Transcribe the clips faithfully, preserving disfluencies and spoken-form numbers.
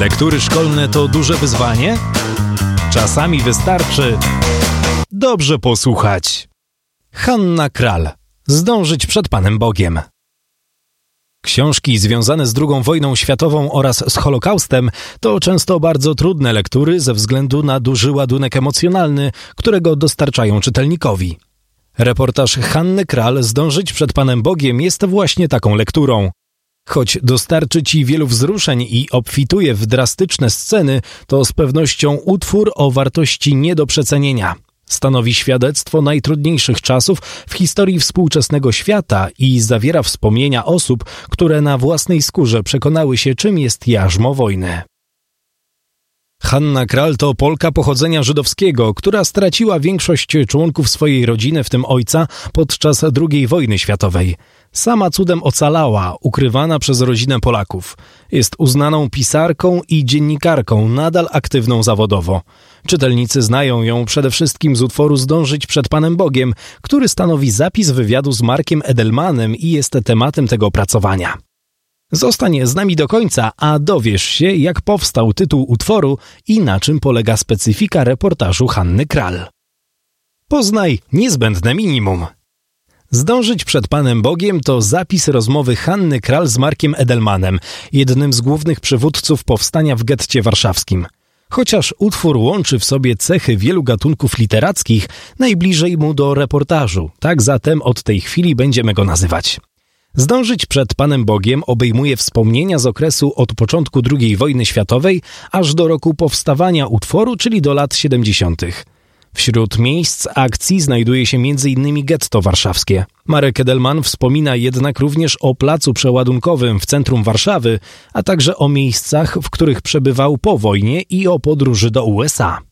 Lektury szkolne to duże wyzwanie? Czasami wystarczy dobrze posłuchać. Hanna Kral. Zdążyć przed Panem Bogiem. Książki związane z drugą wojną światową oraz z Holokaustem to często bardzo trudne lektury ze względu na duży ładunek emocjonalny, którego dostarczają czytelnikowi. Reportaż Hanny Kral Zdążyć przed Panem Bogiem jest właśnie taką lekturą. Choć dostarczy Ci wielu wzruszeń i obfituje w drastyczne sceny, to z pewnością utwór o wartości nie do przecenienia. Stanowi świadectwo najtrudniejszych czasów w historii współczesnego świata i zawiera wspomnienia osób, które na własnej skórze przekonały się, czym jest jarzmo wojny. Hanna Kral to Polka pochodzenia żydowskiego, która straciła większość członków swojej rodziny, w tym ojca, podczas drugiej wojny światowej. Sama cudem ocalała, ukrywana przez rodzinę Polaków. Jest uznaną pisarką i dziennikarką, nadal aktywną zawodowo. Czytelnicy znają ją przede wszystkim z utworu Zdążyć przed Panem Bogiem, który stanowi zapis wywiadu z Markiem Edelmanem i jest tematem tego opracowania. Zostań z nami do końca, a dowiesz się, jak powstał tytuł utworu i na czym polega specyfika reportażu Hanny Kral. Poznaj niezbędne minimum. Zdążyć przed Panem Bogiem to zapis rozmowy Hanny Kral z Markiem Edelmanem, jednym z głównych przywódców powstania w getcie warszawskim. Chociaż utwór łączy w sobie cechy wielu gatunków literackich, najbliżej mu do reportażu, tak zatem od tej chwili będziemy go nazywać. Zdążyć przed Panem Bogiem obejmuje wspomnienia z okresu od początku drugiej wojny światowej aż do roku powstawania utworu, czyli do lat siedemdziesiątych. Wśród miejsc akcji znajduje się między innymi getto warszawskie. Marek Edelman wspomina jednak również o placu przeładunkowym w centrum Warszawy, a także o miejscach, w których przebywał po wojnie i o podróży do U S A.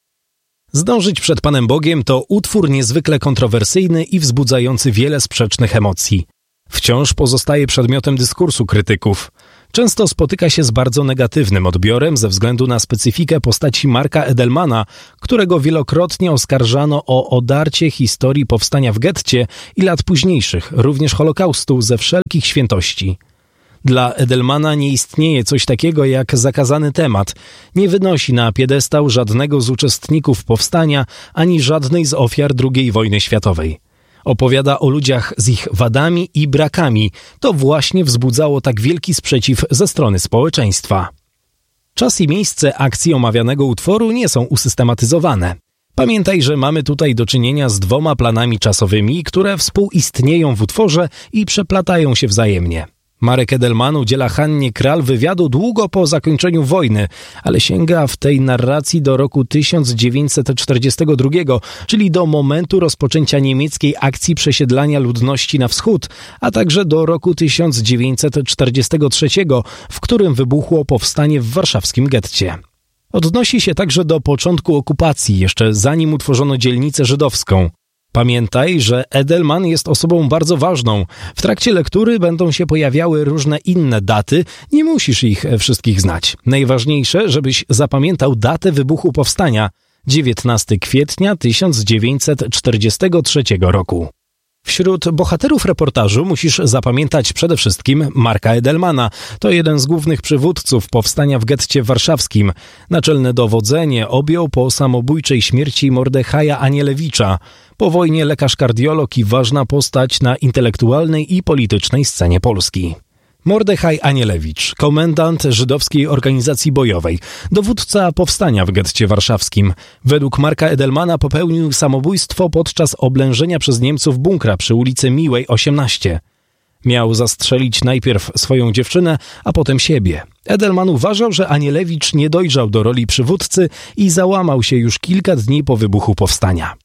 Zdążyć przed Panem Bogiem to utwór niezwykle kontrowersyjny i wzbudzający wiele sprzecznych emocji. Wciąż pozostaje przedmiotem dyskursu krytyków. Często spotyka się z bardzo negatywnym odbiorem ze względu na specyfikę postaci Marka Edelmana, którego wielokrotnie oskarżano o odarcie historii powstania w getcie i lat późniejszych, również Holokaustu, ze wszelkich świętości. Dla Edelmana nie istnieje coś takiego jak zakazany temat. Nie wynosi na piedestał żadnego z uczestników powstania ani żadnej z ofiar drugiej wojny światowej. Opowiada o ludziach z ich wadami i brakami. To właśnie wzbudzało tak wielki sprzeciw ze strony społeczeństwa. Czas i miejsce akcji omawianego utworu nie są usystematyzowane. Pamiętaj, że mamy tutaj do czynienia z dwoma planami czasowymi, które współistnieją w utworze i przeplatają się wzajemnie. Marek Edelman udziela Hannie Kral wywiadu długo po zakończeniu wojny, ale sięga w tej narracji do roku tysiąc dziewięćset czterdziestego drugiego, czyli do momentu rozpoczęcia niemieckiej akcji przesiedlania ludności na wschód, a także do roku tysiąc dziewięćset czterdziestego trzeciego, w którym wybuchło powstanie w warszawskim getcie. Odnosi się także do początku okupacji, jeszcze zanim utworzono dzielnicę żydowską. Pamiętaj, że Edelman jest osobą bardzo ważną. W trakcie lektury będą się pojawiały różne inne daty, nie musisz ich wszystkich znać. Najważniejsze, żebyś zapamiętał datę wybuchu powstania – dziewiętnastego kwietnia tysiąc dziewięćset czterdziestego trzeciego roku. Wśród bohaterów reportażu musisz zapamiętać przede wszystkim Marka Edelmana. To jeden z głównych przywódców powstania w getcie warszawskim. Naczelne dowodzenie objął po samobójczej śmierci Mordechaja Anielewicza. Po wojnie lekarz kardiolog i ważna postać na intelektualnej i politycznej scenie Polski. Mordechaj Anielewicz, komendant żydowskiej organizacji bojowej, dowódca powstania w getcie warszawskim. Według Marka Edelmana popełnił samobójstwo podczas oblężenia przez Niemców bunkra przy ulicy Miłej osiemnaście. Miał zastrzelić najpierw swoją dziewczynę, a potem siebie. Edelman uważał, że Anielewicz nie dojrzał do roli przywódcy i załamał się już kilka dni po wybuchu powstania.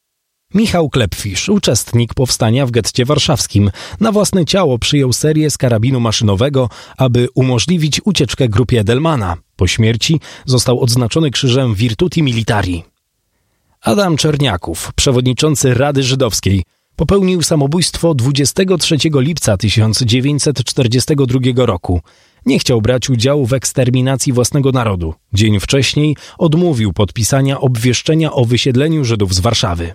Michał Klepfisz, uczestnik powstania w getcie warszawskim, na własne ciało przyjął serię z karabinu maszynowego, aby umożliwić ucieczkę grupie Edelmana. Po śmierci został odznaczony krzyżem Virtuti Militari. Adam Czerniaków, przewodniczący Rady Żydowskiej, popełnił samobójstwo dwudziestego trzeciego lipca tysiąc dziewięćset czterdziestego drugiego roku. Nie chciał brać udziału w eksterminacji własnego narodu. Dzień wcześniej odmówił podpisania obwieszczenia o wysiedleniu Żydów z Warszawy.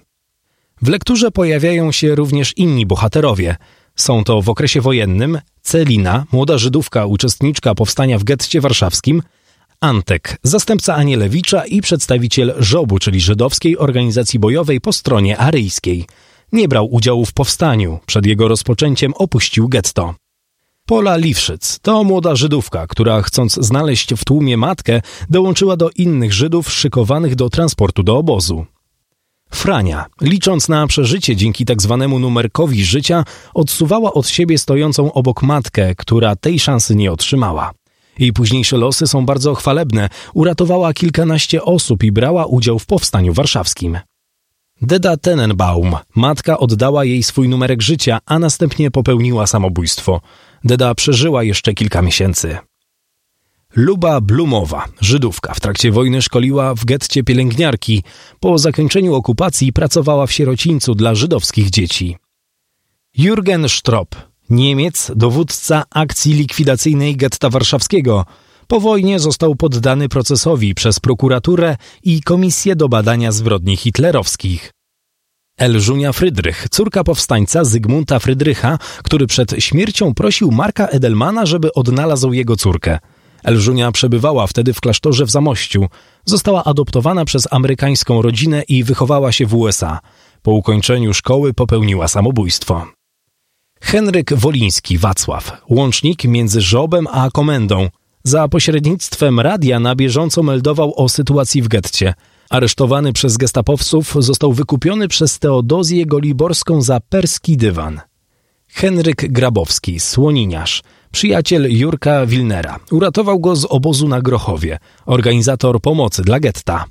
W lekturze pojawiają się również inni bohaterowie. Są to w okresie wojennym Celina, młoda Żydówka, uczestniczka powstania w getcie warszawskim, Antek, zastępca Anielewicza i przedstawiciel żobu, czyli żydowskiej organizacji bojowej po stronie aryjskiej. Nie brał udziału w powstaniu. Przed jego rozpoczęciem opuścił getto. Pola Liwszyc to młoda Żydówka, która chcąc znaleźć w tłumie matkę, dołączyła do innych Żydów szykowanych do transportu do obozu. Frania, licząc na przeżycie dzięki tak zwanemu numerkowi życia, odsuwała od siebie stojącą obok matkę, która tej szansy nie otrzymała. Jej późniejsze losy są bardzo chwalebne. Uratowała kilkanaście osób i brała udział w powstaniu warszawskim. Deda Tenenbaum, matka oddała jej swój numerek życia, a następnie popełniła samobójstwo. Deda przeżyła jeszcze kilka miesięcy. Luba Blumowa, Żydówka, w trakcie wojny szkoliła w getcie pielęgniarki. Po zakończeniu okupacji pracowała w sierocińcu dla żydowskich dzieci. Jürgen Stropp, Niemiec, dowódca akcji likwidacyjnej getta warszawskiego. Po wojnie został poddany procesowi przez prokuraturę i komisję do badania zbrodni hitlerowskich. Elżunia Frydrych, córka powstańca Zygmunta Frydrycha, który przed śmiercią prosił Marka Edelmana, żeby odnalazł jego córkę. Elżunia przebywała wtedy w klasztorze w Zamościu. Została adoptowana przez amerykańską rodzinę i wychowała się w U S A. Po ukończeniu szkoły popełniła samobójstwo. Henryk Woliński Wacław, łącznik między żobem a komendą. Za pośrednictwem radia na bieżąco meldował o sytuacji w getcie. Aresztowany przez gestapowców został wykupiony przez Teodozję Goliborską za perski dywan. Henryk Grabowski, słoniniarz, przyjaciel Jurka Wilnera. Uratował go z obozu na Grochowie, organizator pomocy dla getta.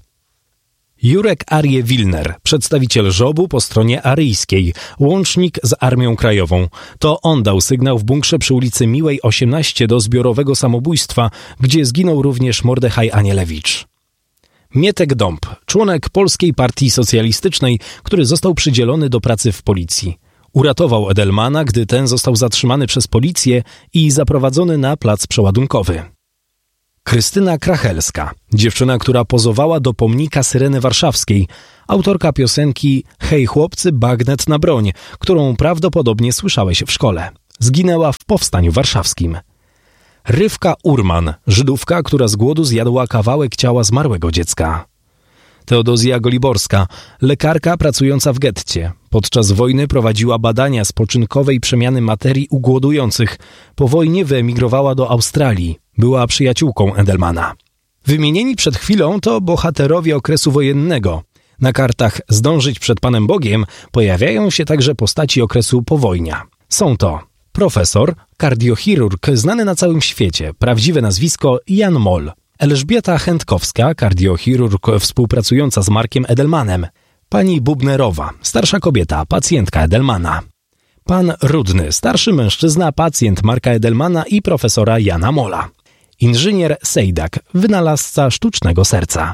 Jurek Arie Wilner, przedstawiciel żobu po stronie aryjskiej, łącznik z Armią Krajową. To on dał sygnał w bunkrze przy ulicy Miłej osiemnaście do zbiorowego samobójstwa, gdzie zginął również Mordechaj Anielewicz. Mietek Dąb, członek Polskiej Partii Socjalistycznej, który został przydzielony do pracy w policji. Uratował Edelmana, gdy ten został zatrzymany przez policję i zaprowadzony na plac przeładunkowy. Krystyna Krachelska, dziewczyna, która pozowała do pomnika Syreny Warszawskiej, autorka piosenki Hej chłopcy, bagnet na broń, którą prawdopodobnie słyszałeś w szkole. Zginęła w powstaniu warszawskim. Rywka Urman, Żydówka, która z głodu zjadła kawałek ciała zmarłego dziecka. Teodozja Goliborska, lekarka pracująca w getcie. Podczas wojny prowadziła badania spoczynkowej przemiany materii u głodujących. Po wojnie wyemigrowała do Australii. Była przyjaciółką Edelmana. Wymienieni przed chwilą to bohaterowie okresu wojennego. Na kartach Zdążyć przed Panem Bogiem pojawiają się także postaci okresu powojnia. Są to profesor, kardiochirurg znany na całym świecie, prawdziwe nazwisko Jan Moll. Elżbieta Chętkowska, kardiochirurg współpracująca z Markiem Edelmanem. Pani Bubnerowa, starsza kobieta, pacjentka Edelmana. Pan Rudny, starszy mężczyzna, pacjent Marka Edelmana i profesora Jana Molla. Inżynier Sejdak, wynalazca sztucznego serca.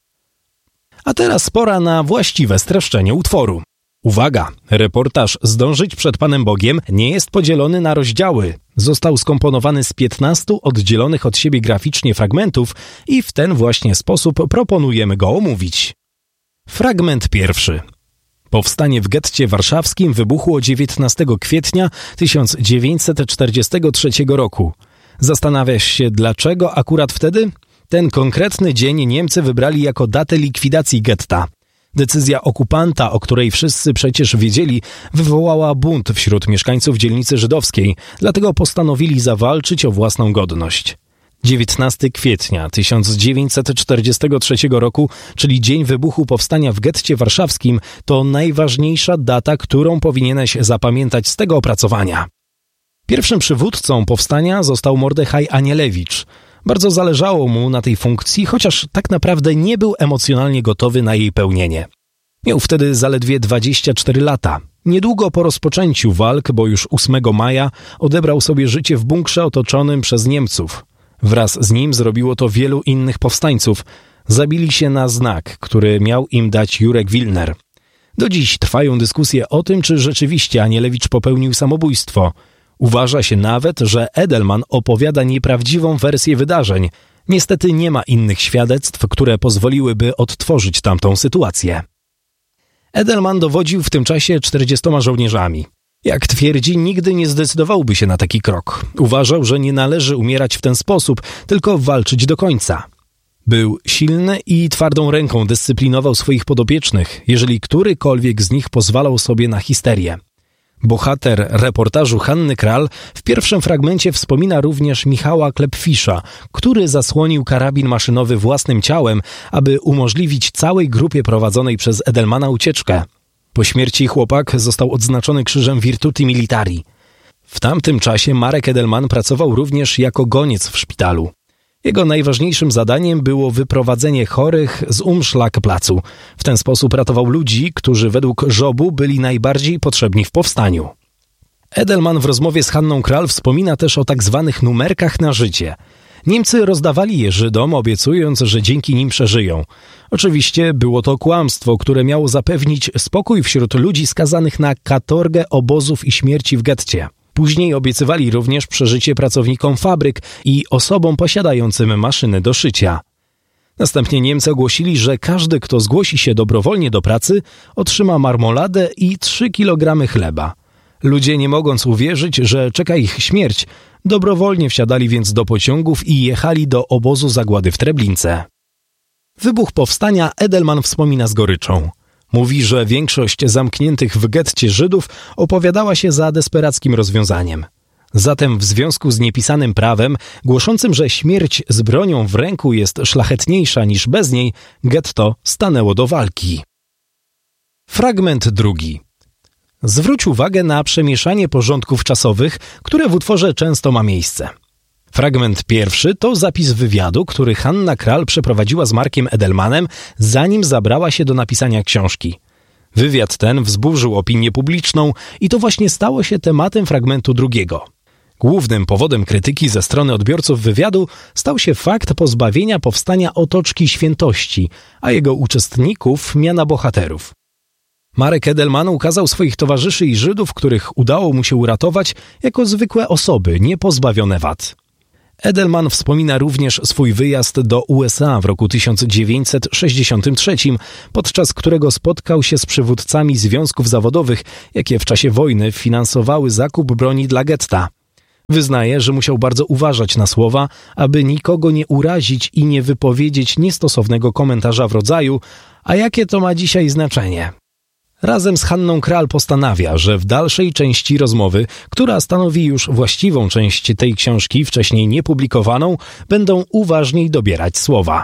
A teraz pora na właściwe streszczenie utworu. Uwaga! Reportaż Zdążyć przed Panem Bogiem nie jest podzielony na rozdziały. Został skomponowany z piętnastu oddzielonych od siebie graficznie fragmentów i w ten właśnie sposób proponujemy go omówić. Fragment pierwszy. Powstanie w getcie warszawskim wybuchło dziewiętnastego kwietnia tysiąc dziewięćset czterdziestego trzeciego roku. Zastanawiasz się, dlaczego akurat wtedy? Ten konkretny dzień Niemcy wybrali jako datę likwidacji getta. Decyzja okupanta, o której wszyscy przecież wiedzieli, wywołała bunt wśród mieszkańców dzielnicy żydowskiej, dlatego postanowili zawalczyć o własną godność. dziewiętnastego kwietnia tysiąc dziewięćset czterdziestego trzeciego roku, czyli dzień wybuchu powstania w getcie warszawskim, to najważniejsza data, którą powinieneś zapamiętać z tego opracowania. Pierwszym przywódcą powstania został Mordechaj Anielewicz. Bardzo zależało mu na tej funkcji, chociaż tak naprawdę nie był emocjonalnie gotowy na jej pełnienie. Miał wtedy zaledwie dwadzieścia cztery lata. Niedługo po rozpoczęciu walk, bo już ósmego maja, odebrał sobie życie w bunkrze otoczonym przez Niemców. Wraz z nim zrobiło to wielu innych powstańców. Zabili się na znak, który miał im dać Jurek Wilner. Do dziś trwają dyskusje o tym, czy rzeczywiście Anielewicz popełnił samobójstwo. Uważa się nawet, że Edelman opowiada nieprawdziwą wersję wydarzeń. Niestety nie ma innych świadectw, które pozwoliłyby odtworzyć tamtą sytuację. Edelman dowodził w tym czasie czterdziestoma żołnierzami. Jak twierdzi, nigdy nie zdecydowałby się na taki krok. Uważał, że nie należy umierać w ten sposób, tylko walczyć do końca. Był silny i twardą ręką dyscyplinował swoich podopiecznych, jeżeli którykolwiek z nich pozwalał sobie na histerię. Bohater reportażu Hanny Kral w pierwszym fragmencie wspomina również Michała Klepfisza, który zasłonił karabin maszynowy własnym ciałem, aby umożliwić całej grupie prowadzonej przez Edelmana ucieczkę. Po śmierci chłopak został odznaczony krzyżem Virtuti Militari. W tamtym czasie Marek Edelman pracował również jako goniec w szpitalu. Jego najważniejszym zadaniem było wyprowadzenie chorych z Umschlagplacu. W ten sposób ratował ludzi, którzy według Żobu byli najbardziej potrzebni w powstaniu. Edelman w rozmowie z Hanną Kral wspomina też o tak zwanych numerkach na życie. Niemcy rozdawali je Żydom, obiecując, że dzięki nim przeżyją. Oczywiście było to kłamstwo, które miało zapewnić spokój wśród ludzi skazanych na katorgę obozów i śmierci w getcie. Później obiecywali również przeżycie pracownikom fabryk i osobom posiadającym maszyny do szycia. Następnie Niemcy ogłosili, że każdy, kto zgłosi się dobrowolnie do pracy, otrzyma marmoladę i trzy kilogramy chleba. Ludzie, nie mogąc uwierzyć, że czeka ich śmierć, dobrowolnie wsiadali więc do pociągów i jechali do obozu zagłady w Treblince. Wybuch powstania Edelman wspomina z goryczą. Mówi, że większość zamkniętych w getcie Żydów opowiadała się za desperackim rozwiązaniem. Zatem w związku z niepisanym prawem, głoszącym, że śmierć z bronią w ręku jest szlachetniejsza niż bez niej, getto stanęło do walki. Fragment drugi. Zwróć uwagę na przemieszanie porządków czasowych, które w utworze często ma miejsce. Fragment pierwszy to zapis wywiadu, który Hanna Kral przeprowadziła z Markiem Edelmanem, zanim zabrała się do napisania książki. Wywiad ten wzburzył opinię publiczną i to właśnie stało się tematem fragmentu drugiego. Głównym powodem krytyki ze strony odbiorców wywiadu stał się fakt pozbawienia powstania otoczki świętości, a jego uczestników miana bohaterów. Marek Edelman ukazał swoich towarzyszy i Żydów, których udało mu się uratować, jako zwykłe osoby, niepozbawione wad. Edelman wspomina również swój wyjazd do U S A w roku tysiąc dziewięćset sześćdziesiątym trzecim, podczas którego spotkał się z przywódcami związków zawodowych, jakie w czasie wojny finansowały zakup broni dla getta. Wyznaje, że musiał bardzo uważać na słowa, aby nikogo nie urazić i nie wypowiedzieć niestosownego komentarza w rodzaju „a jakie to ma dzisiaj znaczenie?”. Razem z Hanną Kral postanawia, że w dalszej części rozmowy, która stanowi już właściwą część tej książki, wcześniej niepublikowaną, będą uważniej dobierać słowa.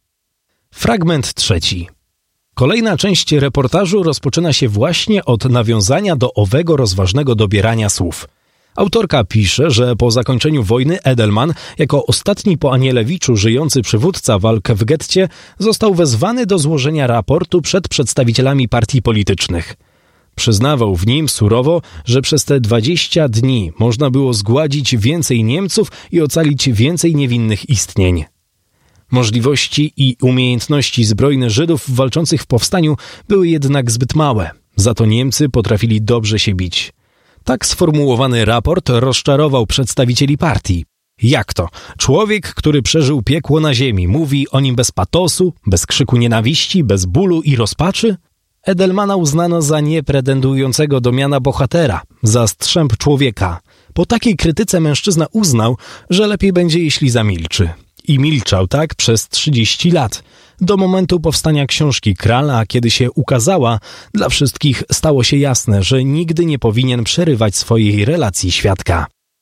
Fragment trzeci. Kolejna część reportażu rozpoczyna się właśnie od nawiązania do owego rozważnego dobierania słów. Autorka pisze, że po zakończeniu wojny Edelman, jako ostatni po Anielewiczu żyjący przywódca walk w getcie, został wezwany do złożenia raportu przed przedstawicielami partii politycznych. Przyznawał w nim surowo, że przez te dwadzieścia dni można było zgładzić więcej Niemców i ocalić więcej niewinnych istnień. Możliwości i umiejętności zbrojne Żydów walczących w powstaniu były jednak zbyt małe, za to Niemcy potrafili dobrze się bić. Tak sformułowany raport rozczarował przedstawicieli partii. Jak to? Człowiek, który przeżył piekło na ziemi, mówi o nim bez patosu, bez krzyku nienawiści, bez bólu i rozpaczy? Edelmana uznano za niepretendującego do miana bohatera, za strzęp człowieka. Po takiej krytyce mężczyzna uznał, że lepiej będzie, jeśli zamilczy. I milczał tak przez trzydzieści lat. Do momentu powstania książki Krala, kiedy się ukazała, dla wszystkich stało się jasne, że nigdy nie powinien przerywać swojej relacji świadka.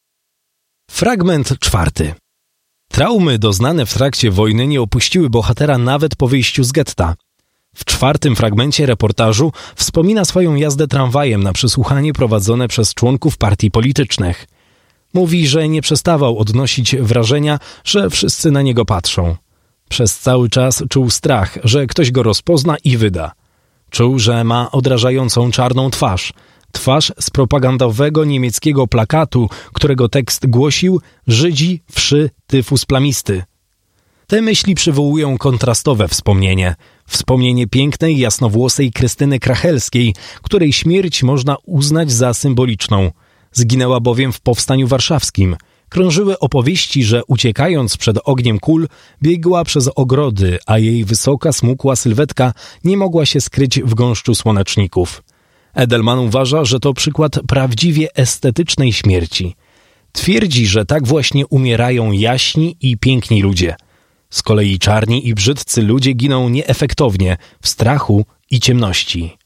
Fragment czwarty. Traumy doznane w trakcie wojny nie opuściły bohatera nawet po wyjściu z getta. W czwartym fragmencie reportażu wspomina swoją jazdę tramwajem na przesłuchanie prowadzone przez członków partii politycznych. Mówi, że nie przestawał odnosić wrażenia, że wszyscy na niego patrzą. Przez cały czas czuł strach, że ktoś go rozpozna i wyda. Czuł, że ma odrażającą czarną twarz. Twarz z propagandowego niemieckiego plakatu, którego tekst głosił „Żydzi, wszy, tyfus plamisty”. Te myśli przywołują kontrastowe wspomnienie. Wspomnienie pięknej, jasnowłosej Krystyny Krachelskiej, której śmierć można uznać za symboliczną. Zginęła bowiem w Powstaniu Warszawskim. Krążyły opowieści, że uciekając przed ogniem kul, biegła przez ogrody, a jej wysoka, smukła sylwetka nie mogła się skryć w gąszczu słoneczników. Edelman uważa, że to przykład prawdziwie estetycznej śmierci. Twierdzi, że tak właśnie umierają jaśni i piękni ludzie. Z kolei czarni i brzydcy ludzie giną nieefektownie, w strachu i ciemności.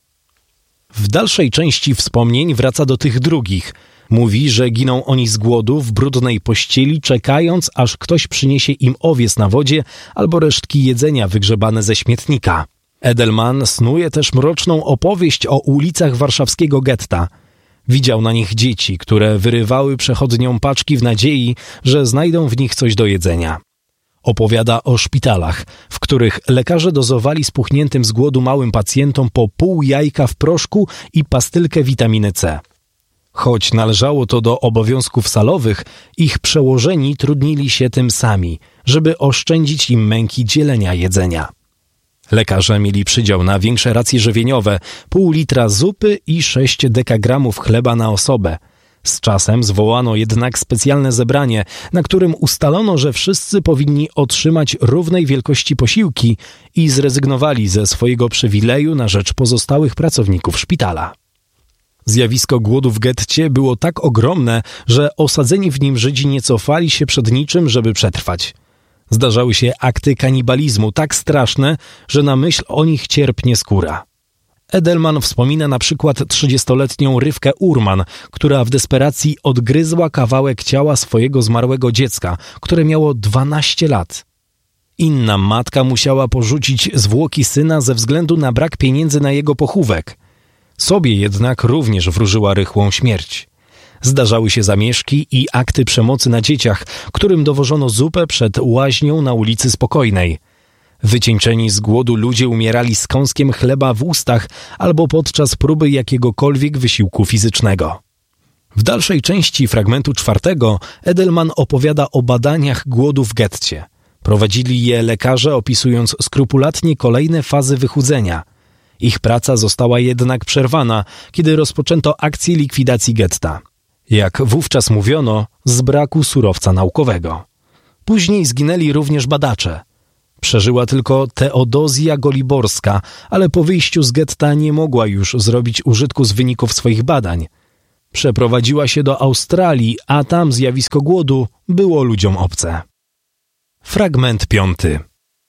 W dalszej części wspomnień wraca do tych drugich. Mówi, że giną oni z głodu w brudnej pościeli, czekając, aż ktoś przyniesie im owiec na wodzie albo resztki jedzenia wygrzebane ze śmietnika. Edelman snuje też mroczną opowieść o ulicach warszawskiego getta. Widział na nich dzieci, które wyrywały przechodniom paczki w nadziei, że znajdą w nich coś do jedzenia. Opowiada o szpitalach, w których lekarze dozowali spuchniętym z głodu małym pacjentom po pół jajka w proszku i pastylkę witaminy C. Choć należało to do obowiązków salowych, ich przełożeni trudnili się tym sami, żeby oszczędzić im męki dzielenia jedzenia. Lekarze mieli przydział na większe racje żywieniowe, pół litra zupy i sześć dekagramów chleba na osobę. Z czasem zwołano jednak specjalne zebranie, na którym ustalono, że wszyscy powinni otrzymać równej wielkości posiłki i zrezygnowali ze swojego przywileju na rzecz pozostałych pracowników szpitala. Zjawisko głodu w getcie było tak ogromne, że osadzeni w nim Żydzi nie cofali się przed niczym, żeby przetrwać. Zdarzały się akty kanibalizmu tak straszne, że na myśl o nich cierpnie skóra. Edelman wspomina na przykład trzydziestoletnią Rywkę Urman, która w desperacji odgryzła kawałek ciała swojego zmarłego dziecka, które miało dwanaście lat. Inna matka musiała porzucić zwłoki syna ze względu na brak pieniędzy na jego pochówek. Sobie jednak również wróżyła rychłą śmierć. Zdarzały się zamieszki i akty przemocy na dzieciach, którym dowożono zupę przed łaźnią na ulicy Spokojnej. Wycieńczeni z głodu ludzie umierali z kąskiem chleba w ustach albo podczas próby jakiegokolwiek wysiłku fizycznego. W dalszej części fragmentu czwartego Edelman opowiada o badaniach głodu w getcie. Prowadzili je lekarze, opisując skrupulatnie kolejne fazy wychudzenia. Ich praca została jednak przerwana, kiedy rozpoczęto akcję likwidacji getta. Jak wówczas mówiono, z braku surowca naukowego. Później zginęli również badacze. Przeżyła tylko Teodozja Goliborska, ale po wyjściu z getta nie mogła już zrobić użytku z wyników swoich badań. Przeprowadziła się do Australii, a tam zjawisko głodu było ludziom obce. Fragment piąty.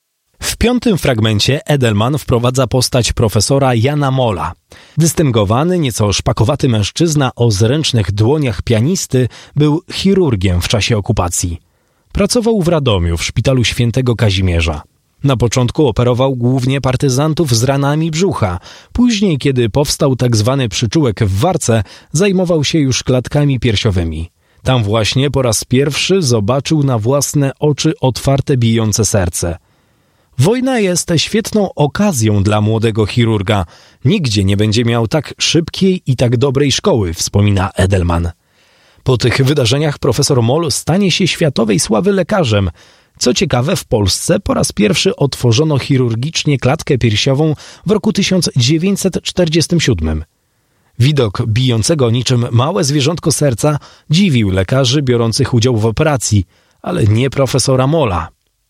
W piątym fragmencie Edelman wprowadza postać profesora Jana Molla. Dystyngowany, nieco szpakowaty mężczyzna o zręcznych dłoniach pianisty był chirurgiem w czasie okupacji. Pracował w Radomiu w szpitalu świętego Kazimierza. Na początku operował głównie partyzantów z ranami brzucha. Później, kiedy powstał tak zwany przyczółek w warce, zajmował się już klatkami piersiowymi. Tam właśnie po raz pierwszy zobaczył na własne oczy otwarte bijące serce. Wojna jest świetną okazją dla młodego chirurga. Nigdzie nie będzie miał tak szybkiej i tak dobrej szkoły, wspomina Edelman. Po tych wydarzeniach profesor Moll stanie się światowej sławy lekarzem. Co ciekawe, w Polsce po raz pierwszy otworzono chirurgicznie klatkę piersiową w roku tysiąc dziewięćset czterdziestym siódmym. Widok bijącego niczym małe zwierzątko serca dziwił lekarzy biorących udział w operacji, ale nie profesora Molla.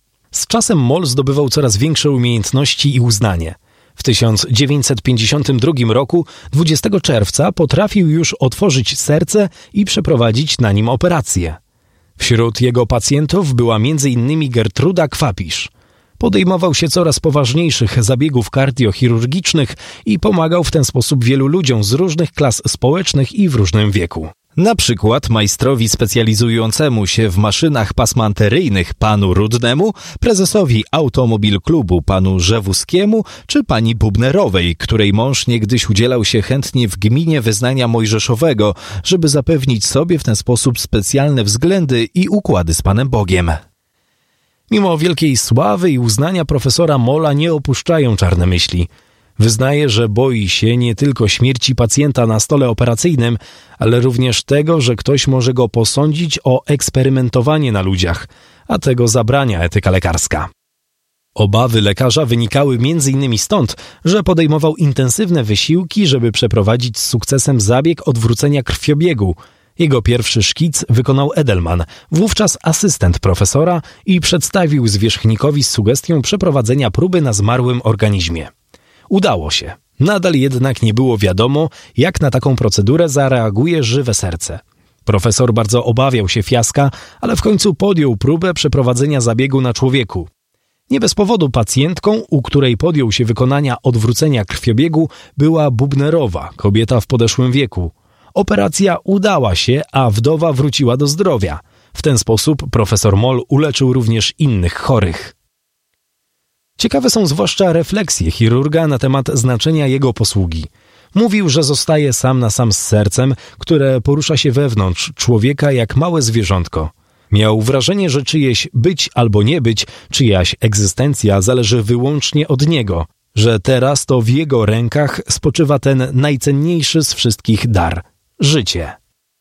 Z czasem Moll zdobywał coraz większe umiejętności i uznanie. W tysiąc dziewięćset pięćdziesiątym drugim roku, dwudziestego czerwca, potrafił już otworzyć serce i przeprowadzić na nim operację. Wśród jego pacjentów była między innymi Gertruda Kwapisz. Podejmował się coraz poważniejszych zabiegów kardiochirurgicznych i pomagał w ten sposób wielu ludziom z różnych klas społecznych i w różnym wieku. Na przykład majstrowi specjalizującemu się w maszynach pasmanteryjnych panu Rudnemu, prezesowi Automobil Klubu panu Rzewuskiemu czy pani Bubnerowej, której mąż niegdyś udzielał się chętnie w gminie wyznania mojżeszowego, żeby zapewnić sobie w ten sposób specjalne względy i układy z Panem Bogiem. Mimo wielkiej sławy i uznania profesora Molla nie opuszczają czarne myśli. Wyznaje, że boi się nie tylko śmierci pacjenta na stole operacyjnym, ale również tego, że ktoś może go posądzić o eksperymentowanie na ludziach, a tego zabrania etyka lekarska. Obawy lekarza wynikały między innymi stąd, że podejmował intensywne wysiłki, żeby przeprowadzić z sukcesem zabieg odwrócenia krwiobiegu. Jego pierwszy szkic wykonał Edelman, wówczas asystent profesora, i przedstawił zwierzchnikowi z sugestią przeprowadzenia próby na zmarłym organizmie. Udało się. Nadal jednak nie było wiadomo, jak na taką procedurę zareaguje żywe serce. Profesor bardzo obawiał się fiaska, ale w końcu podjął próbę przeprowadzenia zabiegu na człowieku. Nie bez powodu pacjentką, u której podjął się wykonania odwrócenia krwiobiegu, była Bubnerowa, kobieta w podeszłym wieku. Operacja udała się, a wdowa wróciła do zdrowia. W ten sposób profesor Moll uleczył również innych chorych. Ciekawe są zwłaszcza refleksje chirurga na temat znaczenia jego posługi. Mówił, że zostaje sam na sam z sercem, które porusza się wewnątrz człowieka jak małe zwierzątko. Miał wrażenie, że czyjeś być albo nie być, czyjaś egzystencja zależy wyłącznie od niego, że teraz to w jego rękach spoczywa ten najcenniejszy z wszystkich dar – życie.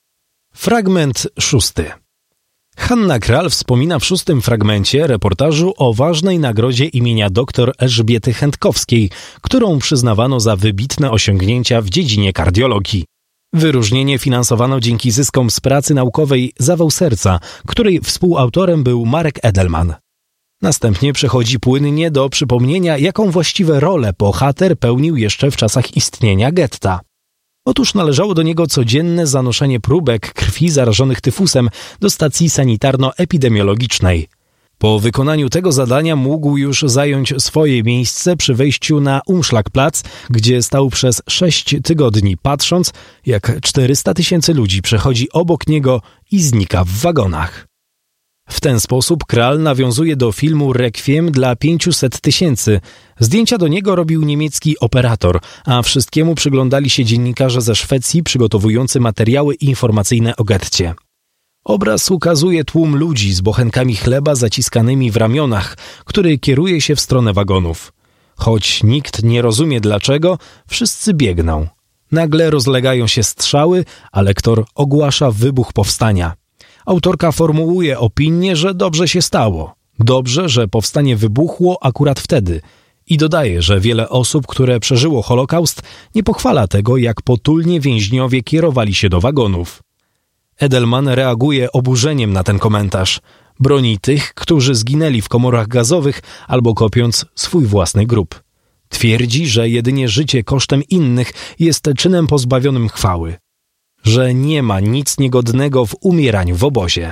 Fragment szósty. Hanna Kral wspomina w szóstym fragmencie reportażu o ważnej nagrodzie imienia dr Elżbiety Chętkowskiej, którą przyznawano za wybitne osiągnięcia w dziedzinie kardiologii. Wyróżnienie finansowano dzięki zyskom z pracy naukowej Zawał serca, której współautorem był Marek Edelman. Następnie przechodzi płynnie do przypomnienia, jaką właściwą rolę bohater pełnił jeszcze w czasach istnienia getta. Otóż należało do niego codzienne zanoszenie próbek krwi zarażonych tyfusem do stacji sanitarno-epidemiologicznej. Po wykonaniu tego zadania mógł już zająć swoje miejsce przy wejściu na Umschlagplatz, gdzie stał przez sześć tygodni, patrząc, jak czterysta tysięcy ludzi przechodzi obok niego i znika w wagonach. W ten sposób Kral nawiązuje do filmu Rekwiem dla pięciuset tysięcy. Zdjęcia do niego robił niemiecki operator, a wszystkiemu przyglądali się dziennikarze ze Szwecji przygotowujący materiały informacyjne o getcie. Obraz ukazuje tłum ludzi z bochenkami chleba zaciskanymi w ramionach, który kieruje się w stronę wagonów. Choć nikt nie rozumie dlaczego, wszyscy biegną. Nagle rozlegają się strzały, a lektor ogłasza wybuch powstania. Autorka formułuje opinię, że dobrze się stało. Dobrze, że powstanie wybuchło akurat wtedy. I dodaje, że wiele osób, które przeżyło Holokaust, nie pochwala tego, jak potulnie więźniowie kierowali się do wagonów. Edelman reaguje oburzeniem na ten komentarz. Broni tych, którzy zginęli w komorach gazowych albo kopiąc swój własny grób. Twierdzi, że jedynie życie kosztem innych jest czynem pozbawionym chwały. Że nie ma nic niegodnego w umieraniu w obozie.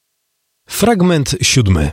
Fragment siódmy.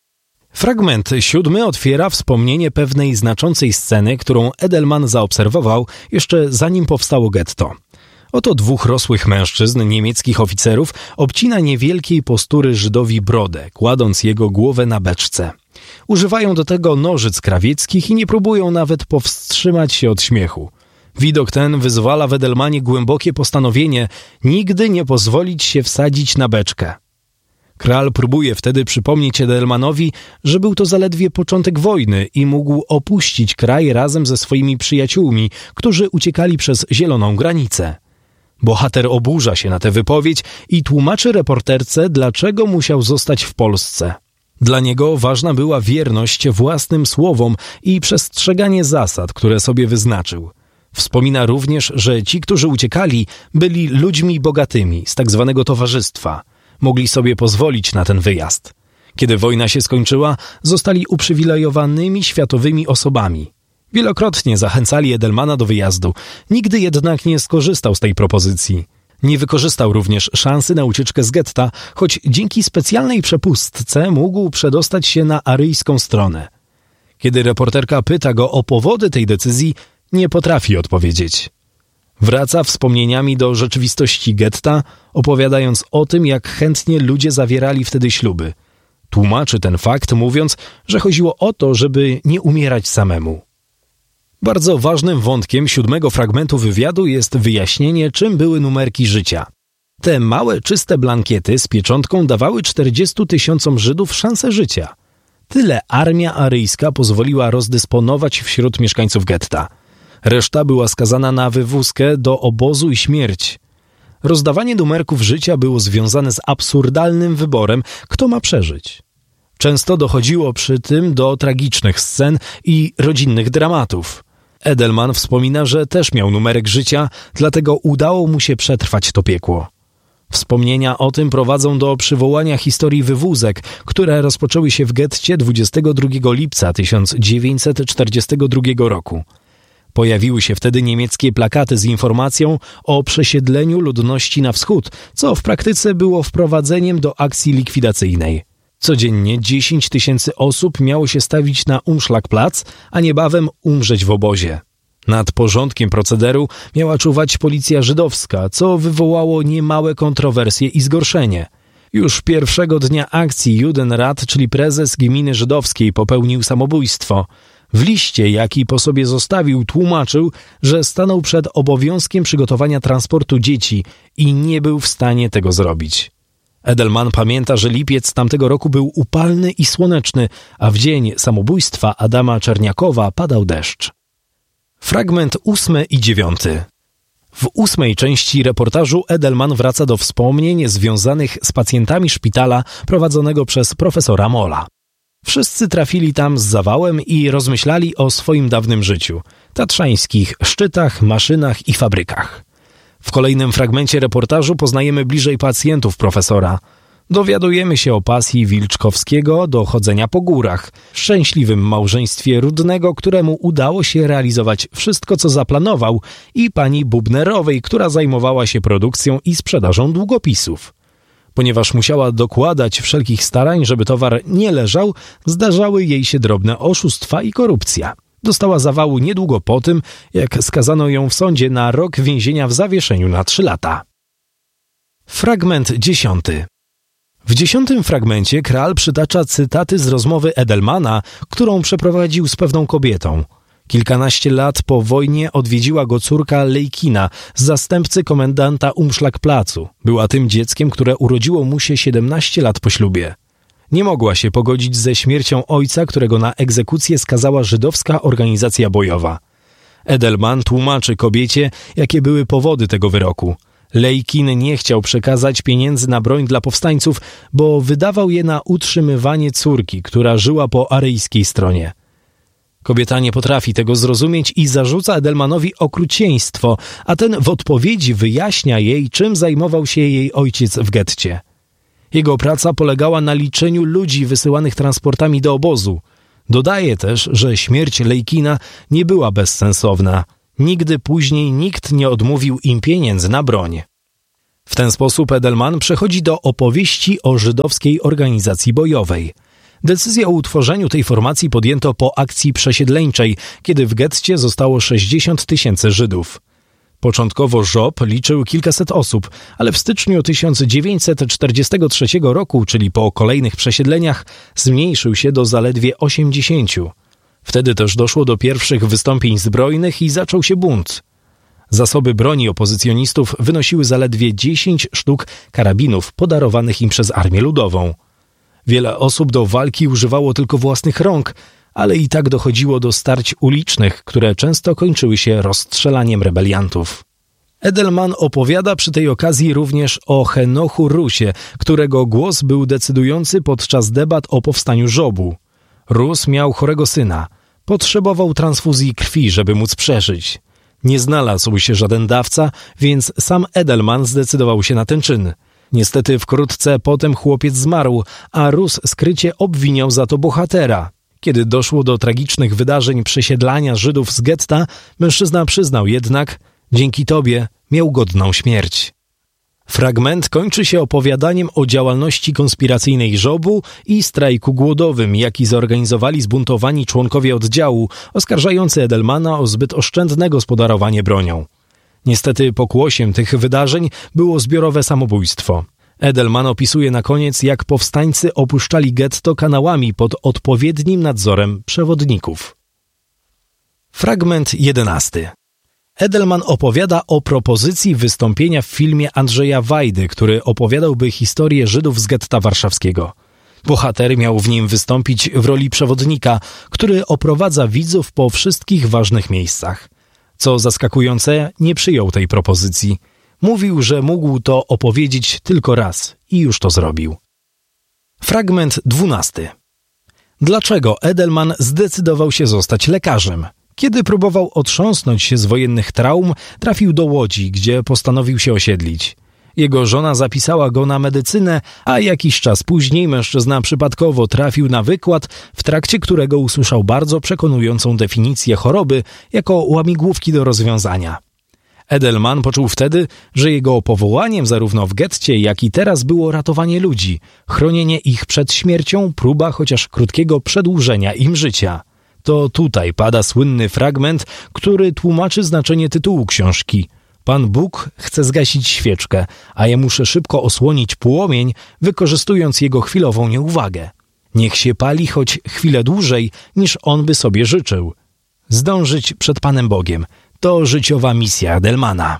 Fragment siódmy otwiera wspomnienie pewnej znaczącej sceny, którą Edelman zaobserwował jeszcze zanim powstało getto. Oto dwóch rosłych mężczyzn, niemieckich oficerów, obcina niewielkiej postury Żydowi brodę, kładąc jego głowę na beczce. Używają do tego nożyc krawieckich i nie próbują nawet powstrzymać się od śmiechu. Widok ten wyzwala w Edelmanie głębokie postanowienie nigdy nie pozwolić się wsadzić na beczkę. Kral próbuje wtedy przypomnieć Edelmanowi, że był to zaledwie początek wojny i mógł opuścić kraj razem ze swoimi przyjaciółmi, którzy uciekali przez zieloną granicę. Bohater oburza się na tę wypowiedź i tłumaczy reporterce, dlaczego musiał zostać w Polsce. Dla niego ważna była wierność własnym słowom i przestrzeganie zasad, które sobie wyznaczył. Wspomina również, że ci, którzy uciekali, byli ludźmi bogatymi z tak zwanego towarzystwa. Mogli sobie pozwolić na ten wyjazd. Kiedy wojna się skończyła, zostali uprzywilejowanymi światowymi osobami. Wielokrotnie zachęcali Edelmana do wyjazdu, nigdy jednak nie skorzystał z tej propozycji. Nie wykorzystał również szansy na ucieczkę z getta, choć dzięki specjalnej przepustce mógł przedostać się na aryjską stronę. Kiedy reporterka pyta go o powody tej decyzji, nie potrafi odpowiedzieć. Wraca wspomnieniami do rzeczywistości getta, opowiadając o tym, jak chętnie ludzie zawierali wtedy śluby. Tłumaczy ten fakt, mówiąc, że chodziło o to, żeby nie umierać samemu. Bardzo ważnym wątkiem siódmego fragmentu wywiadu jest wyjaśnienie, czym były numerki życia. Te małe, czyste blankiety z pieczątką dawały czterdziestu tysiącom Żydów szansę życia. Tyle armia aryjska pozwoliła rozdysponować wśród mieszkańców getta. Reszta była skazana na wywózkę do obozu i śmierć. Rozdawanie numerków życia było związane z absurdalnym wyborem, kto ma przeżyć. Często dochodziło przy tym do tragicznych scen i rodzinnych dramatów. Edelman wspomina, że też miał numerek życia, dlatego udało mu się przetrwać to piekło. Wspomnienia o tym prowadzą do przywołania historii wywózek, które rozpoczęły się w getcie dwudziestego drugiego lipca tysiąc dziewięćset czterdziestego drugiego roku. Pojawiły się wtedy niemieckie plakaty z informacją o przesiedleniu ludności na wschód, co w praktyce było wprowadzeniem do akcji likwidacyjnej. Codziennie dziesięć tysięcy osób miało się stawić na Umschlagplatz, a niebawem umrzeć w obozie. Nad porządkiem procederu miała czuwać policja żydowska, co wywołało niemałe kontrowersje i zgorszenie. Już pierwszego dnia akcji Judenrat, czyli prezes gminy żydowskiej, popełnił samobójstwo. W liście, jaki po sobie zostawił, tłumaczył, że stanął przed obowiązkiem przygotowania transportu dzieci i nie był w stanie tego zrobić. Edelman pamięta, że lipiec tamtego roku był upalny i słoneczny, a w dzień samobójstwa Adama Czerniakowa padał deszcz. Fragment ósmy i dziewiąty. W ósmej części reportażu Edelman wraca do wspomnień związanych z pacjentami szpitala prowadzonego przez profesora Molla. Wszyscy trafili tam z zawałem i rozmyślali o swoim dawnym życiu, tatrzańskich szczytach, maszynach i fabrykach. W kolejnym fragmencie reportażu poznajemy bliżej pacjentów profesora. Dowiadujemy się o pasji Wilczkowskiego do chodzenia po górach, szczęśliwym małżeństwie Rudnego, któremu udało się realizować wszystko, co zaplanował, i pani Bubnerowej, która zajmowała się produkcją i sprzedażą długopisów. Ponieważ musiała dokładać wszelkich starań, żeby towar nie leżał, zdarzały jej się drobne oszustwa i korupcja. Dostała zawału niedługo po tym, jak skazano ją w sądzie na rok więzienia w zawieszeniu na trzy lata. Fragment dziesiąty. W dziesiątym fragmencie Kral przytacza cytaty z rozmowy Edelmana, którą przeprowadził z pewną kobietą. Kilkanaście lat po wojnie odwiedziła go córka Lejkina, zastępcy komendanta Umschlagplatzu. Była tym dzieckiem, które urodziło mu się siedemnaście lat po ślubie. Nie mogła się pogodzić ze śmiercią ojca, którego na egzekucję skazała żydowska organizacja bojowa. Edelman tłumaczy kobiecie, jakie były powody tego wyroku. Lejkin nie chciał przekazać pieniędzy na broń dla powstańców, bo wydawał je na utrzymywanie córki, która żyła po aryjskiej stronie. Kobieta nie potrafi tego zrozumieć i zarzuca Edelmanowi okrucieństwo, a ten w odpowiedzi wyjaśnia jej, czym zajmował się jej ojciec w getcie. Jego praca polegała na liczeniu ludzi wysyłanych transportami do obozu. Dodaje też, że śmierć Lejkina nie była bezsensowna. Nigdy później nikt nie odmówił im pieniędzy na broń. W ten sposób Edelman przechodzi do opowieści o żydowskiej organizacji bojowej. Decyzję o utworzeniu tej formacji podjęto po akcji przesiedleńczej, kiedy w getcie zostało sześćdziesiąt tysięcy Żydów. Początkowo żob liczył kilkaset osób, ale w styczniu tysiąc dziewięćset czterdziestego trzeciego roku, czyli po kolejnych przesiedleniach, zmniejszył się do zaledwie osiemdziesięciu. Wtedy też doszło do pierwszych wystąpień zbrojnych i zaczął się bunt. Zasoby broni opozycjonistów wynosiły zaledwie dziesięć sztuk karabinów podarowanych im przez Armię Ludową. Wiele osób do walki używało tylko własnych rąk, ale i tak dochodziło do starć ulicznych, które często kończyły się rozstrzelaniem rebeliantów. Edelman opowiada przy tej okazji również o Henochu Rusie, którego głos był decydujący podczas debat o powstaniu żobu. Rus miał chorego syna. Potrzebował transfuzji krwi, żeby móc przeżyć. Nie znalazł się żaden dawca, więc sam Edelman zdecydował się na ten czyn. Niestety wkrótce potem chłopiec zmarł, a Rus skrycie obwiniał za to bohatera. Kiedy doszło do tragicznych wydarzeń przesiedlania Żydów z getta, mężczyzna przyznał jednak, dzięki tobie miał godną śmierć. Fragment kończy się opowiadaniem o działalności konspiracyjnej żobu i strajku głodowym, jaki zorganizowali zbuntowani członkowie oddziału, oskarżający Edelmana o zbyt oszczędne gospodarowanie bronią. Niestety pokłosiem tych wydarzeń było zbiorowe samobójstwo. Edelman opisuje na koniec, jak powstańcy opuszczali getto kanałami pod odpowiednim nadzorem przewodników. Fragment jedenasty. Edelman opowiada o propozycji wystąpienia w filmie Andrzeja Wajdy, który opowiadałby historię Żydów z getta warszawskiego. Bohater miał w nim wystąpić w roli przewodnika, który oprowadza widzów po wszystkich ważnych miejscach. Co zaskakujące, nie przyjął tej propozycji. Mówił, że mógł to opowiedzieć tylko raz i już to zrobił. Fragment dwunasty. Dlaczego Edelman zdecydował się zostać lekarzem? Kiedy próbował otrząsnąć się z wojennych traum, trafił do Łodzi, gdzie postanowił się osiedlić. Jego żona zapisała go na medycynę, a jakiś czas później mężczyzna przypadkowo trafił na wykład, w trakcie którego usłyszał bardzo przekonującą definicję choroby jako łamigłówki do rozwiązania. Edelman poczuł wtedy, że jego powołaniem zarówno w getcie, jak i teraz było ratowanie ludzi, chronienie ich przed śmiercią, próba chociaż krótkiego przedłużenia im życia. To tutaj pada słynny fragment, który tłumaczy znaczenie tytułu książki. Pan Bóg chce zgasić świeczkę, a ja muszę szybko osłonić płomień, wykorzystując jego chwilową nieuwagę. Niech się pali choć chwilę dłużej, niż on by sobie życzył. Zdążyć przed Panem Bogiem to życiowa misja Edelmana.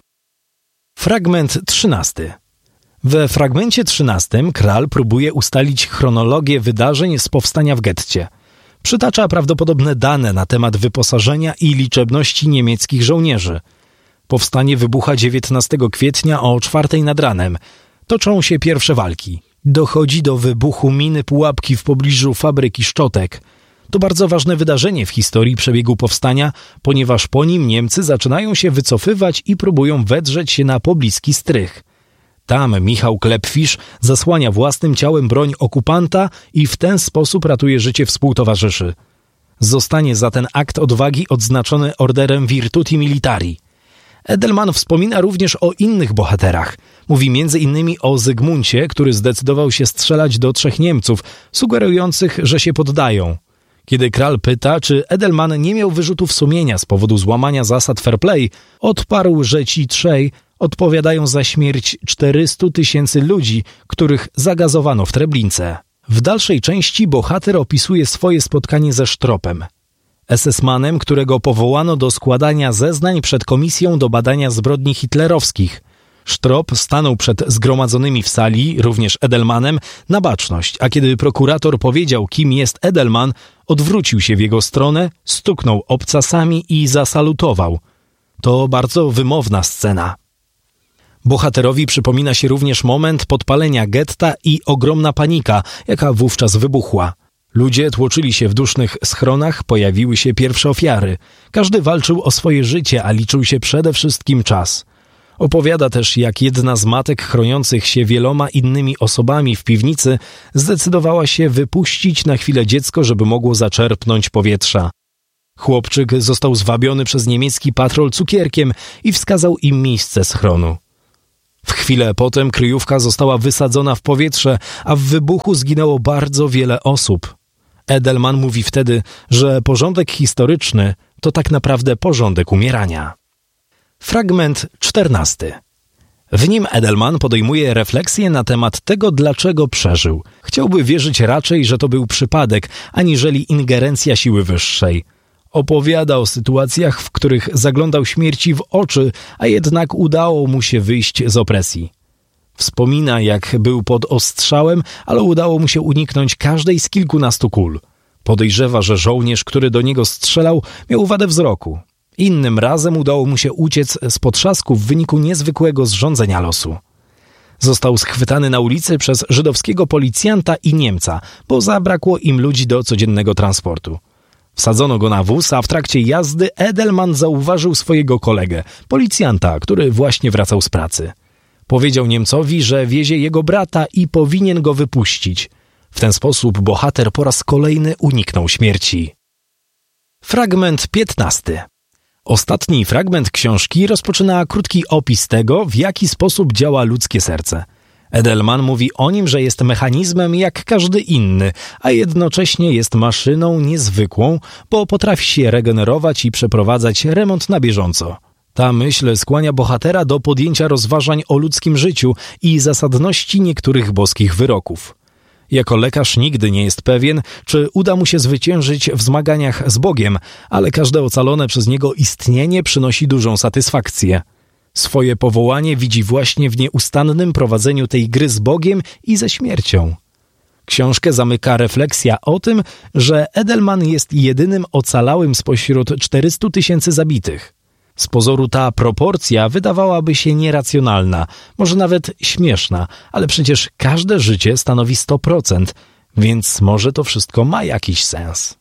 Fragment trzynasty. We fragmencie trzynastym kral próbuje ustalić chronologię wydarzeń z powstania w getcie. Przytacza prawdopodobne dane na temat wyposażenia i liczebności niemieckich żołnierzy. Powstanie wybucha dziewiętnastego kwietnia o czwartej nad ranem. Toczą się pierwsze walki. Dochodzi do wybuchu miny pułapki w pobliżu fabryki szczotek. To bardzo ważne wydarzenie w historii przebiegu powstania, ponieważ po nim Niemcy zaczynają się wycofywać i próbują wedrzeć się na pobliski Strych. Tam Michał Klepfisz zasłania własnym ciałem broń okupanta i w ten sposób ratuje życie współtowarzyszy. Zostanie za ten akt odwagi odznaczony orderem Virtuti Militari. Edelman wspomina również o innych bohaterach. Mówi między innymi o Zygmuncie, który zdecydował się strzelać do trzech Niemców, sugerujących, że się poddają. Kiedy kral pyta, czy Edelman nie miał wyrzutów sumienia z powodu złamania zasad fair play, odparł, że ci trzej odpowiadają za śmierć czterystu tysięcy ludzi, których zagazowano w Treblince. W dalszej części bohater opisuje swoje spotkanie ze Sztropem, esesmanem, którego powołano do składania zeznań przed komisją do badania zbrodni hitlerowskich. Sztrop stanął przed zgromadzonymi w sali, również Edelmanem, na baczność, a kiedy prokurator powiedział, kim jest Edelman, odwrócił się w jego stronę, stuknął obcasami i zasalutował. To bardzo wymowna scena. Bohaterowi przypomina się również moment podpalenia getta i ogromna panika, jaka wówczas wybuchła. Ludzie tłoczyli się w dusznych schronach, pojawiły się pierwsze ofiary. Każdy walczył o swoje życie, a liczył się przede wszystkim czas. Opowiada też, jak jedna z matek chroniących się wieloma innymi osobami w piwnicy zdecydowała się wypuścić na chwilę dziecko, żeby mogło zaczerpnąć powietrza. Chłopczyk został zwabiony przez niemiecki patrol cukierkiem i wskazał im miejsce schronu. W chwilę potem kryjówka została wysadzona w powietrze, a w wybuchu zginęło bardzo wiele osób. Edelman mówi wtedy, że porządek historyczny to tak naprawdę porządek umierania. Fragment czternasty. W nim Edelman podejmuje refleksję na temat tego, dlaczego przeżył. Chciałby wierzyć raczej, że to był przypadek, aniżeli ingerencja siły wyższej. Opowiada o sytuacjach, w których zaglądał śmierci w oczy, a jednak udało mu się wyjść z opresji. Wspomina, jak był pod ostrzałem, ale udało mu się uniknąć każdej z kilkunastu kul. Podejrzewa, że żołnierz, który do niego strzelał, miał wadę wzroku. Innym razem udało mu się uciec z potrzasku w wyniku niezwykłego zrządzenia losu. Został schwytany na ulicy przez żydowskiego policjanta i Niemca, bo zabrakło im ludzi do codziennego transportu. Wsadzono go na wóz, a w trakcie jazdy Edelman zauważył swojego kolegę, policjanta, który właśnie wracał z pracy. Powiedział Niemcowi, że wiezie jego brata i powinien go wypuścić. W ten sposób bohater po raz kolejny uniknął śmierci. Fragment piętnasty. Ostatni fragment książki rozpoczyna krótki opis tego, w jaki sposób działa ludzkie serce. Edelman mówi o nim, że jest mechanizmem jak każdy inny, a jednocześnie jest maszyną niezwykłą, bo potrafi się regenerować i przeprowadzać remont na bieżąco. Ta myśl skłania bohatera do podjęcia rozważań o ludzkim życiu i zasadności niektórych boskich wyroków. Jako lekarz nigdy nie jest pewien, czy uda mu się zwyciężyć w zmaganiach z Bogiem, ale każde ocalone przez niego istnienie przynosi dużą satysfakcję. Swoje powołanie widzi właśnie w nieustannym prowadzeniu tej gry z Bogiem i ze śmiercią. Książkę zamyka refleksja o tym, że Edelman jest jedynym ocalałym spośród czterystu tysięcy zabitych. Z pozoru ta proporcja wydawałaby się nieracjonalna, może nawet śmieszna, ale przecież każde życie stanowi sto procent, więc może to wszystko ma jakiś sens.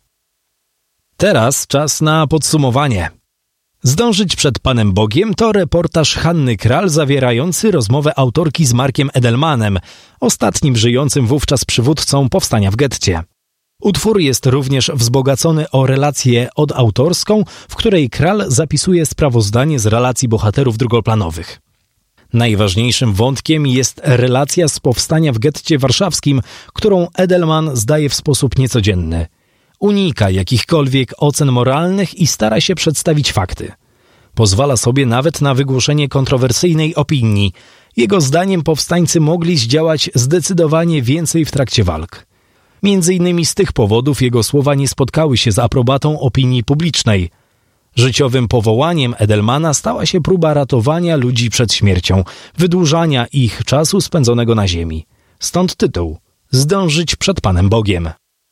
Teraz czas na podsumowanie. Zdążyć przed Panem Bogiem to reportaż Hanny Kral zawierający rozmowę autorki z Markiem Edelmanem, ostatnim żyjącym wówczas przywódcą powstania w getcie. Utwór jest również wzbogacony o relację odautorską, w której Kral zapisuje sprawozdanie z relacji bohaterów drugoplanowych. Najważniejszym wątkiem jest relacja z powstania w getcie warszawskim, którą Edelman zdaje w sposób niecodzienny. Unika jakichkolwiek ocen moralnych i stara się przedstawić fakty. Pozwala sobie nawet na wygłoszenie kontrowersyjnej opinii. Jego zdaniem powstańcy mogli zdziałać zdecydowanie więcej w trakcie walk. Między innymi z tych powodów jego słowa nie spotkały się z aprobatą opinii publicznej. Życiowym powołaniem Edelmana stała się próba ratowania ludzi przed śmiercią, wydłużania ich czasu spędzonego na ziemi. Stąd tytuł „Zdążyć przed Panem Bogiem”.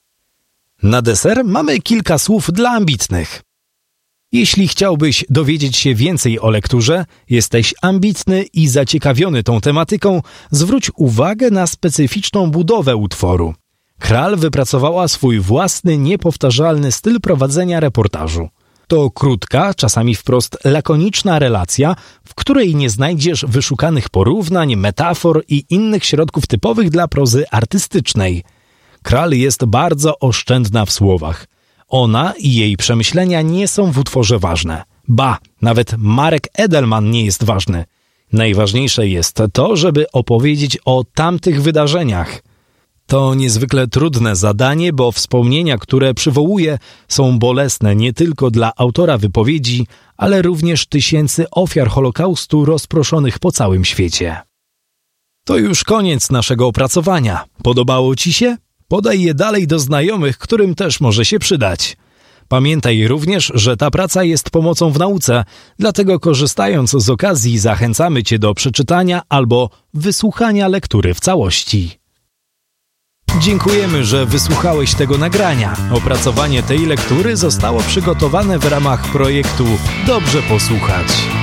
Na deser mamy kilka słów dla ambitnych. Jeśli chciałbyś dowiedzieć się więcej o lekturze, jesteś ambitny i zaciekawiony tą tematyką, zwróć uwagę na specyficzną budowę utworu. Kral wypracowała swój własny, niepowtarzalny styl prowadzenia reportażu. To krótka, czasami wprost lakoniczna relacja, w której nie znajdziesz wyszukanych porównań, metafor i innych środków typowych dla prozy artystycznej. Kral jest bardzo oszczędna w słowach. Ona i jej przemyślenia nie są w utworze ważne. Ba, nawet Marek Edelman nie jest ważny. Najważniejsze jest to, żeby opowiedzieć o tamtych wydarzeniach. To niezwykle trudne zadanie, bo wspomnienia, które przywołuje, są bolesne nie tylko dla autora wypowiedzi, ale również tysięcy ofiar Holokaustu rozproszonych po całym świecie. To już koniec naszego opracowania. Podobało Ci się? Podaj je dalej do znajomych, którym też może się przydać. Pamiętaj również, że ta praca jest pomocą w nauce, dlatego korzystając z okazji zachęcamy Cię do przeczytania albo wysłuchania lektury w całości. Dziękujemy, że wysłuchałeś tego nagrania. Opracowanie tej lektury zostało przygotowane w ramach projektu Dobrze Posłuchać.